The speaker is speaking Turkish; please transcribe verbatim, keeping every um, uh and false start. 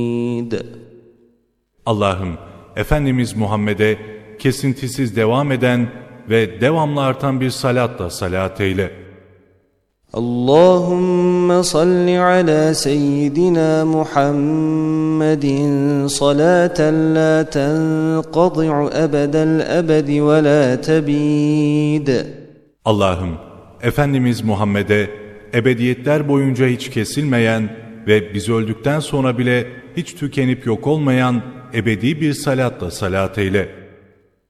Allah'ım, Efendimiz Muhammed'e kesintisiz devam eden ve devamlı artan bir salatla salat eyle. Allahümme salli ala seyyidina Muhammedin salaten la tenqadi'u ebedel ebedi ve la tebid. Allah'ım, Efendimiz Muhammed'e ebediyetler boyunca hiç kesilmeyen ve biz öldükten sonra bile hiç tükenip yok olmayan ebedi bir salatla salat eyle.